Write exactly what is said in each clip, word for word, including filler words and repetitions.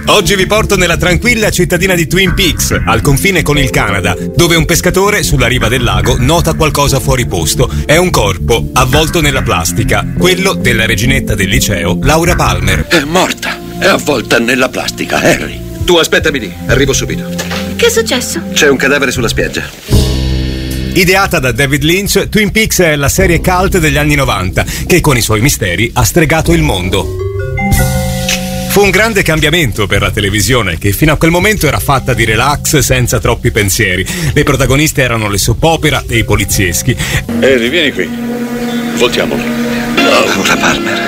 Oggi vi porto nella tranquilla cittadina di Twin Peaks, al confine con il Canada, dove un pescatore sulla riva del lago nota qualcosa fuori posto. È un corpo avvolto nella plastica, quello della reginetta del liceo, Laura Palmer. È morta, è avvolta nella plastica, Harry. Tu aspettami lì, arrivo subito. Che è successo? C'è un cadavere sulla spiaggia. Ideata da David Lynch, Twin Peaks è la serie cult degli anni novanta che con i suoi misteri ha stregato il mondo. Fu un grande cambiamento per la televisione, che fino a quel momento era fatta di relax senza troppi pensieri. Le protagoniste erano le soap opera e i polizieschi. Harry, vieni qui. Voltiamolo. Laura Palmer.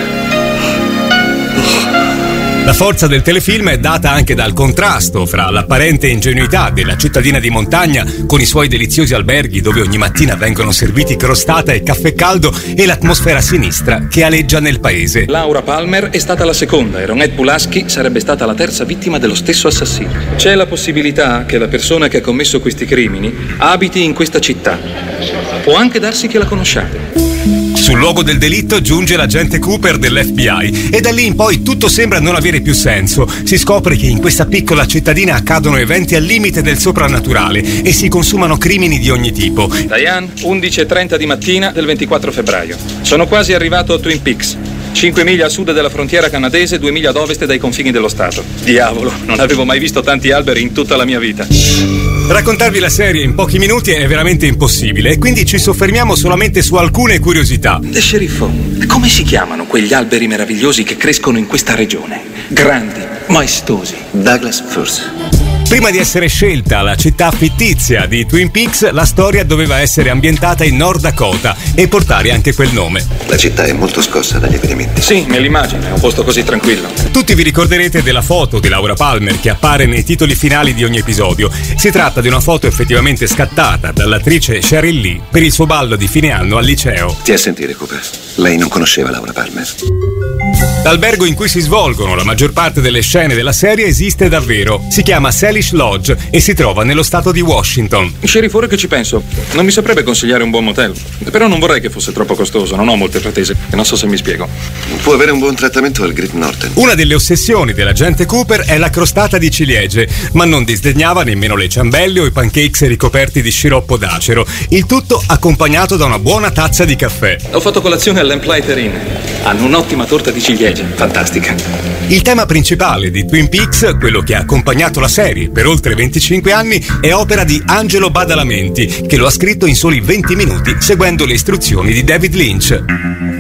La forza del telefilm è data anche dal contrasto fra l'apparente ingenuità della cittadina di montagna con i suoi deliziosi alberghi dove ogni mattina vengono serviti crostata e caffè caldo e l'atmosfera sinistra che aleggia nel paese. Laura Palmer è stata la seconda e Ronette Pulaski sarebbe stata la terza vittima dello stesso assassino. C'è la possibilità che la persona che ha commesso questi crimini abiti in questa città. Può anche darsi che la conosciate. Sul luogo del delitto giunge l'agente Cooper dell'F B I e da lì in poi tutto sembra non avere più senso. Si scopre che in questa piccola cittadina accadono eventi al limite del soprannaturale e si consumano crimini di ogni tipo. Diane, undici e trenta di mattina del ventiquattro febbraio. Sono quasi arrivato a Twin Peaks. cinque miglia a sud della frontiera canadese, due miglia ad ovest dai confini dello Stato. Diavolo, non avevo mai visto tanti alberi in tutta la mia vita. Raccontarvi la serie in pochi minuti è veramente impossibile e quindi ci soffermiamo solamente su alcune curiosità. Sceriffo, come si chiamano quegli alberi meravigliosi che crescono in questa regione? Grandi, maestosi. Douglas Firs. Prima di essere scelta la città fittizia di Twin Peaks, la storia doveva essere ambientata in Nord Dakota e portare anche quel nome. La città è molto scossa dagli avvenimenti. Sì, me l'immagino, è un posto così tranquillo. Tutti vi ricorderete della foto di Laura Palmer che appare nei titoli finali di ogni episodio. Si tratta di una foto effettivamente scattata dall'attrice Sheryl Lee per il suo ballo di fine anno al liceo. Stia a sentire, Cooper. Lei non conosceva Laura Palmer. L'albergo in cui si svolgono la maggior parte delle scene della serie esiste davvero. Si chiama Salish Lodge e si trova nello stato di Washington. Sceriffo, ora che ci penso, non mi saprebbe consigliare un buon motel. Però non vorrei che fosse troppo costoso, non ho molte pretese. Non so se mi spiego. Può avere un buon trattamento al Great Northern. Una delle ossessioni dell'agente Cooper è la crostata di ciliegie, ma non disdegnava nemmeno le ciambelle o i pancakes ricoperti di sciroppo d'acero. Il tutto accompagnato da una buona tazza di caffè. Ho fatto colazione all'Lamplighter Inn. Hanno un'ottima torta di ciliegie, fantastica. Il tema principale di Twin Peaks, quello che ha accompagnato la serie per oltre venticinque anni, è opera di Angelo Badalamenti, che lo ha scritto in soli venti minuti seguendo le istruzioni di David Lynch.